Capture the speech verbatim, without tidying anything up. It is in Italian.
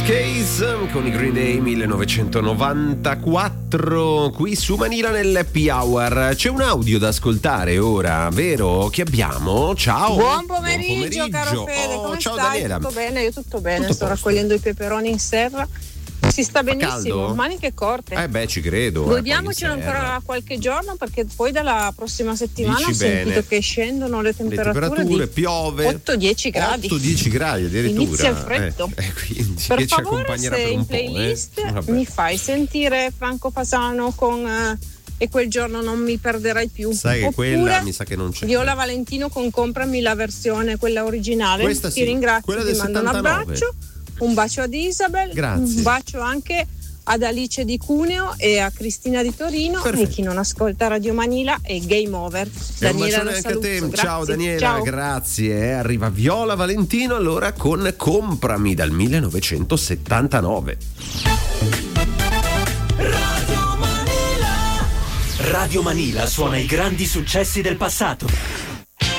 Case con i Green Day millenovecentonovantaquattro qui su Manila nell'Happy Hour. C'è un audio da ascoltare ora, vero? Che abbiamo? Ciao. Buon pomeriggio, Buon pomeriggio. caro Fede, oh, come ciao stai? Daniela. Tutto bene? Io tutto bene, Tutto sto posto. raccogliendo i peperoni in serra. Si sta benissimo, caldo? maniche corte. Eh beh, ci credo. Godiamocelo eh, poi in ancora serra. qualche giorno, perché poi dalla prossima settimana Dici ho sentito bene. che scendono le Le temperature, temperature, di piove. otto dieci gradi. otto dieci gradi addirittura. Inizia il freddo. Eh, eh, quindi, Per che ci favore, accompagnerà se per un in po'. eh. playlist Vabbè. mi fai sentire Franco Fasano con eh, E quel giorno non mi perderai più. Sai che Oppure quella mi sa che non c'è. Viola Valentino con Comprami la versione, quella originale. Questa Ti sì, ringrazio, quella ti del mando un settantanove. abbraccio, un bacio ad Isabel, Grazie. un bacio anche ad Alice di Cuneo e a Cristina di Torino. Perfetto. E chi non ascolta Radio Manila è Game Over. E un Daniela, bacione la anche a saluto. te. Grazie. Ciao Daniela, Ciao. grazie. Arriva Viola Valentino allora con Comprami dal millenovecentosettantanove. Radio Manila suona i grandi successi del passato.